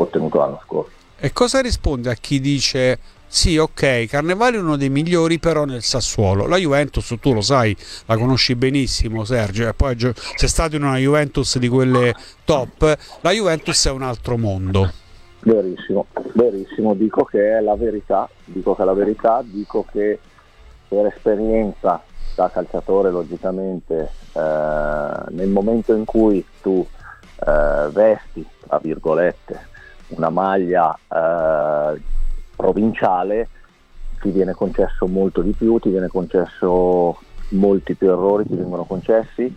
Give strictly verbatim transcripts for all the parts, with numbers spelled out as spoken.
ottenuto l'anno scorso. E cosa risponde a chi dice sì, ok, Carnevali è uno dei migliori però nel Sassuolo, la Juventus tu lo sai, la conosci benissimo Sergio, e poi sei stato in una Juventus di quelle top, la Juventus è un altro mondo. Verissimo, verissimo, dico che è la verità, dico che è la verità, dico che per esperienza da calciatore logicamente eh, nel momento in cui tu eh, vesti, tra virgolette, una maglia eh, provinciale, ti viene concesso molto di più, ti viene concesso molti più errori, ti vengono concessi,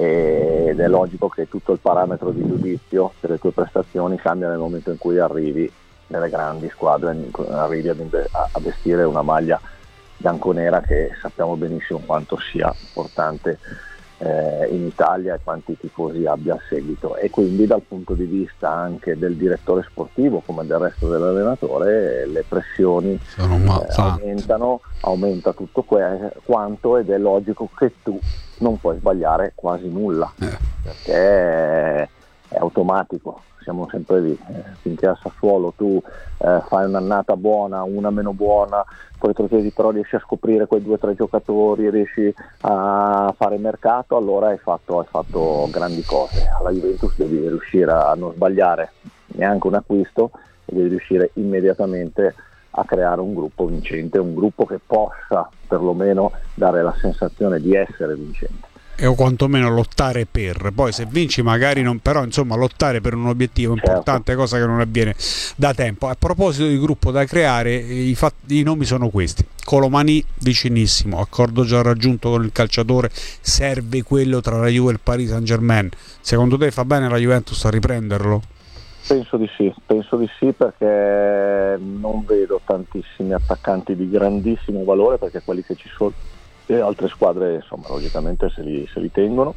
ed è logico che tutto il parametro di giudizio delle tue prestazioni cambia nel momento in cui arrivi nelle grandi squadre, arrivi a vestire una maglia bianconera che sappiamo benissimo quanto sia importante eh, in Italia e quanti tifosi abbia a seguito, e quindi dal punto di vista anche del direttore sportivo come del resto dell'allenatore le pressioni eh, aumentano, aumenta tutto que- quanto ed è logico che tu non puoi sbagliare quasi nulla eh. perché è, è automatico. Siamo sempre lì, eh, finché a Sassuolo tu eh, fai un'annata buona, una meno buona, poi trovi, però riesci a scoprire quei due o tre giocatori, riesci a fare mercato, allora hai fatto, hai fatto grandi cose. Alla Juventus devi riuscire a non sbagliare neanche un acquisto e devi riuscire immediatamente a creare un gruppo vincente, un gruppo che possa perlomeno dare la sensazione di essere vincente. E o quantomeno lottare per, poi se vinci magari non, però insomma lottare per un obiettivo importante, certo. Cosa che non avviene da tempo. A proposito di gruppo da creare, i, fatti, i nomi sono questi: Colomani vicinissimo, accordo già raggiunto con il calciatore, serve quello tra la Juve e il Paris Saint Germain. Secondo te fa bene la Juventus a riprenderlo? Penso di sì, penso di sì perché non vedo tantissimi attaccanti di grandissimo valore, perché quelli che ci sono e altre squadre insomma logicamente se li, se li tengono,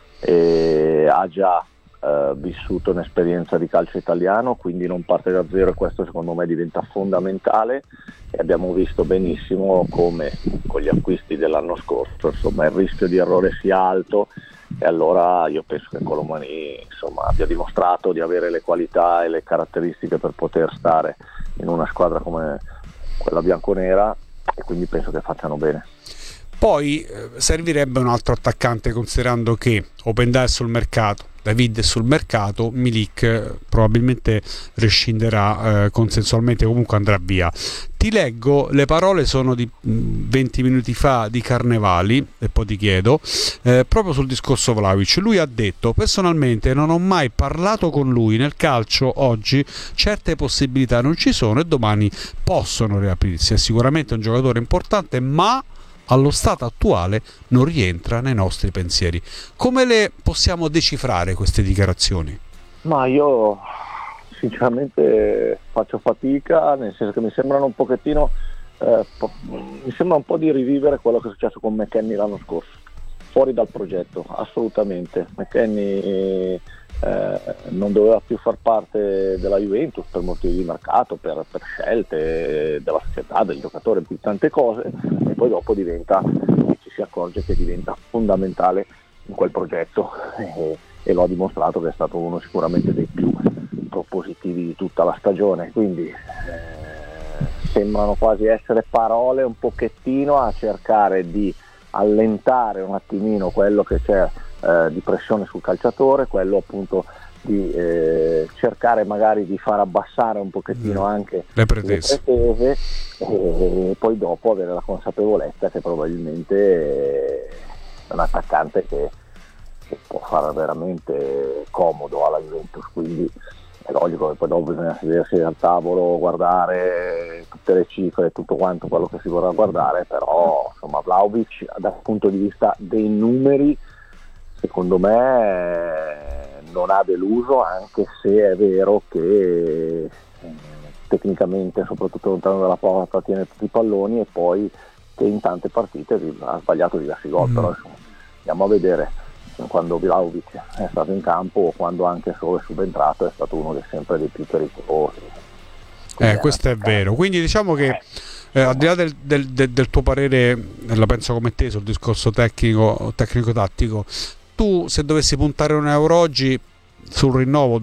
e ha già eh, vissuto un'esperienza di calcio italiano, quindi non parte da zero, e questo secondo me diventa fondamentale, e abbiamo visto benissimo come con gli acquisti dell'anno scorso insomma il rischio di errore sia alto, e allora io penso che Colomani insomma abbia dimostrato di avere le qualità e le caratteristiche per poter stare in una squadra come quella bianconera, e quindi penso che facciano bene. Poi eh, servirebbe un altro attaccante, considerando che Openda è sul mercato, David è sul mercato, Milik eh, probabilmente rescinderà eh, consensualmente, comunque andrà via. Ti leggo, le parole sono di mh, venti minuti fa di Carnevali, e poi ti chiedo, eh, proprio sul discorso Vlahovic. Lui ha detto: personalmente non ho mai parlato con lui, nel calcio oggi certe possibilità non ci sono e domani possono riaprirsi, è sicuramente un giocatore importante, ma allo stato attuale non rientra nei nostri pensieri. Come le possiamo decifrare queste dichiarazioni? Ma io sinceramente faccio fatica, nel senso che mi sembrano un pochettino eh, po- mi sembra un po' di rivivere quello che è successo con McKennie l'anno scorso, fuori dal progetto, assolutamente. McKennie eh, non doveva più far parte della Juventus per motivi di mercato, per, per scelte della società, del giocatore, più tante cose, e poi dopo diventa, ci si accorge che diventa fondamentale in quel progetto, e, e lo ha dimostrato che è stato uno sicuramente dei più propositivi di tutta la stagione, quindi eh, sembrano quasi essere parole un pochettino a cercare di allentare un attimino quello che c'è eh, di pressione sul calciatore, quello appunto di eh, cercare magari di far abbassare un pochettino mm. anche le pretese, le pretese e poi dopo avere la consapevolezza che probabilmente è un attaccante che, che può fare veramente comodo alla Juventus, quindi è logico che poi dopo bisogna sedersi al tavolo, guardare tutte le cifre, tutto quanto quello che si vorrà guardare, però insomma Vlahovic dal punto di vista dei numeri secondo me non ha deluso, anche se è vero che eh, tecnicamente, soprattutto lontano dalla porta, tiene tutti i palloni, e poi che in tante partite ha sbagliato diversi gol, mm. però insomma, andiamo a vedere quando Vlahovic è stato in campo o quando anche solo è subentrato, è stato uno dei sempre dei più pericolosi. Eh, questo è vero, quindi diciamo che eh, al di là del, del, del, del tuo parere, la penso come te sul discorso tecnico tecnico tattico, tu se dovessi puntare un euro oggi sul rinnovo